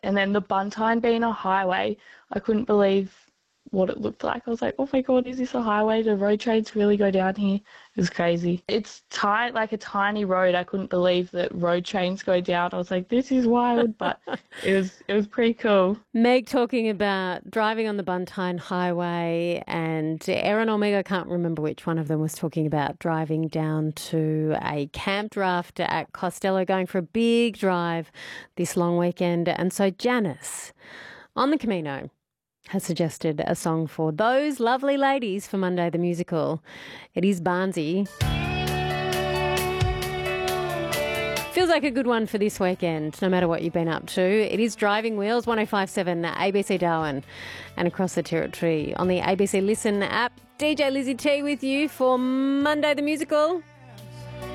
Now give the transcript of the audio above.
And then the Buntine being a highway, I couldn't believe what it looked like. I was like, oh my God, is this a highway? Do road trains really go down here? It was crazy. It's tight, like a tiny road. I couldn't believe that road trains go down. I was like, this is wild, but it was pretty cool. Meg talking about driving on the Buntine Highway, and Erin or Meg, I can't remember which one of them, was talking about driving down to a camped raft at Costello, going for a big drive this long weekend. And so Janice on the Camino has suggested a song for those lovely ladies for Monday the Musical. It is Barnsey. Feels like a good one for this weekend, no matter what you've been up to. It is Driving Wheels, 105.7 ABC Darwin and across the territory on the ABC Listen app. DJ Lizzie T with you for Monday the Musical.